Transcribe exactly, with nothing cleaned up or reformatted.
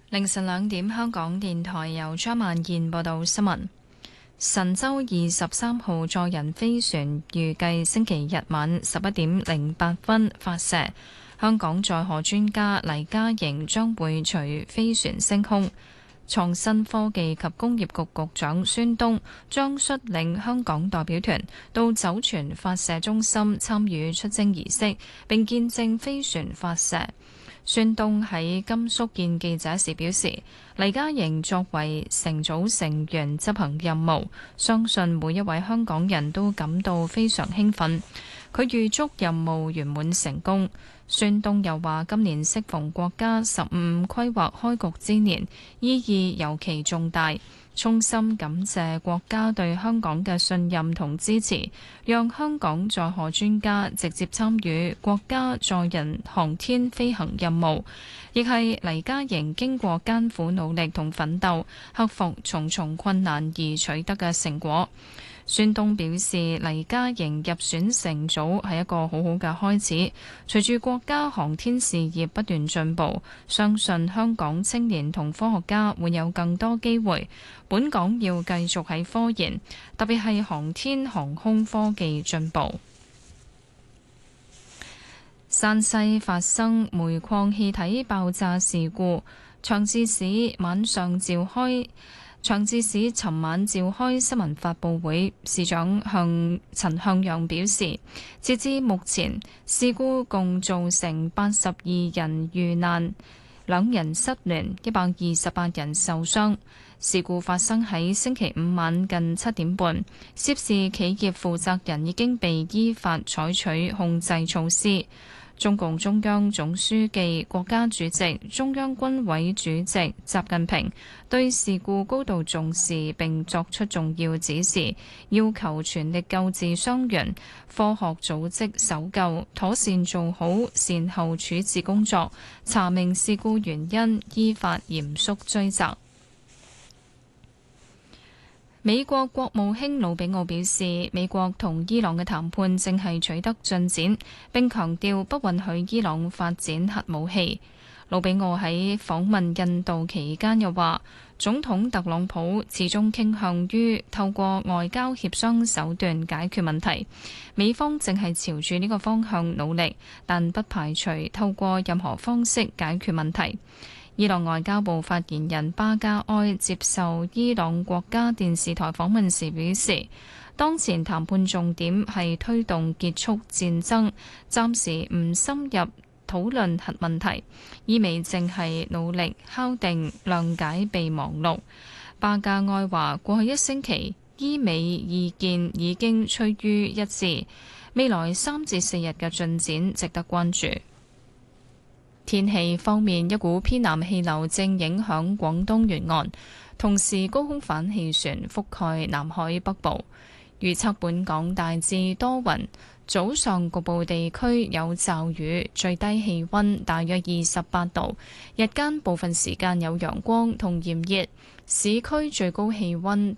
凌晨兩點，香港電台由張萬燕報道新聞。神舟二十三號載人飛船預計星期日晚十一點零八分發射，香港載荷專家黎嘉瑩將會隨飛船升空。創新科技及工業局局長孫東將率領香港代表團到酒泉發射中心參與出征儀式，並見證飛船發射。孫東喺甘肅見記者時表示，黎嘉瑩作為乘組成員執行任務，相信每一位香港人都感到非常興奮。佢預祝任務圓滿成功。孫東又話，今年適逢國家十五五規劃開局之年，意義尤其重大，衷心感謝國家對香港嘅信任同支持，讓香港載荷專家直接參與國家載人航天飛行任務，亦係黎嘉瑩經過艱苦努力同奮鬥，克服重重困難而取得嘅成果。孫東表示，黎嘉瑩入選乘組係一個好好嘅開始。隨住國家航天事業不斷進步，相信香港青年同科學家會有更多機會。本港要繼續喺科研，特別係航天航空科技進步。山西發生煤礦氣體爆炸事故，長治市晚上召開。長治市尋晚召開新聞發佈會，市長向陳向陽表示，截至目前，事故共造成八十二人遇難，兩人失聯，一百二十八人受傷。事故發生喺星期五晚近七點半，涉事企業負責人已經被依法採取控制措施。中共中央總書記、國家主席、中央軍委主席習近平對事故高度重視並作出重要指示，要求全力救治傷員，科學組織搜救，妥善做好善後處置工作，查明事故原因，依法嚴肅追責。美國國務卿魯比奧表示，美國同伊朗嘅談判正係取得進展，並強調不允許伊朗發展核武器。魯比奧喺訪問印度期間又話，總統特朗普始終傾向於透過外交協商手段解決問題，美方正係朝住呢個方向努力，但不排除透過任何方式解決問題。伊朗外交部發言人巴加埃接受伊朗國家電視台訪問時表示，當前談判重點係推動結束戰爭，暫時唔深入討論核問題，意味正係努力敲定諒解備忘錄。巴加埃話，過去一星期伊美意見已經趨於一致，未來三至四日嘅進展值得關注。天氣方面，一股偏南氣流正影響廣東沿岸，同時高空反氣旋覆蓋南海北部。預測本港大致多雲，早上局部地區有驟雨，最低氣溫大約二十八度，日間部分時間有陽光同炎熱，市區最高氣溫